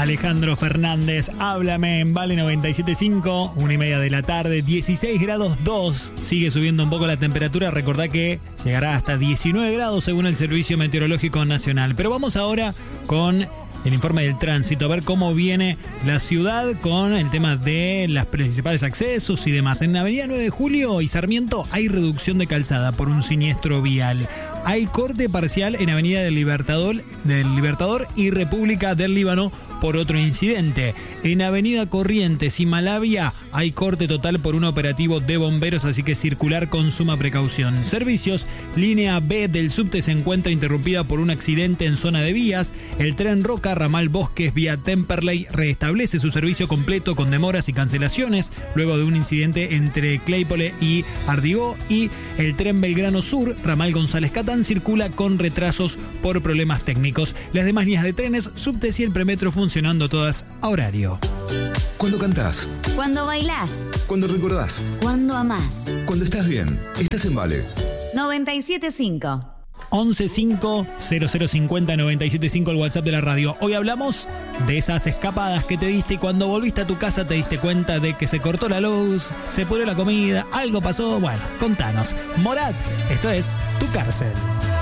Alejandro Fernández, háblame en Vale 97.5, 1:30 de la tarde, 16 grados 2. Sigue subiendo un poco la temperatura. Recordá que llegará hasta 19 grados según el Servicio Meteorológico Nacional. Pero vamos ahora con el informe del tránsito, a ver cómo viene la ciudad con el tema de los principales accesos y demás. En Avenida 9 de Julio y Sarmiento hay reducción de calzada por un siniestro vial. Hay corte parcial en Avenida del Libertador y República del Líbano por otro incidente. En Avenida Corrientes y Malavia hay corte total por un operativo de bomberos, así que circular con suma precaución. Servicios, línea B del subte se encuentra interrumpida por un accidente en zona de vías. El tren Roca, ramal Bosques, vía Temperley, restablece su servicio completo con demoras y cancelaciones luego de un incidente entre Claypole y Ardigó. Y el tren Belgrano Sur, ramal González Catán, circula con retrasos por problemas técnicos. Las demás líneas de trenes, subtes y el premetro funcionando todas a horario. Cuando cantás, Cuando bailás, cuando recordás, cuando amás. cuando estás bien, estás en Vale. 97.5. 115-0050-975 el WhatsApp de la radio. Hoy hablamos de esas escapadas que te diste y cuando volviste a tu casa te diste cuenta de que se cortó la luz, se pudrió la comida, algo pasó. Bueno, contanos. Morat, esto es Tu Cárcel.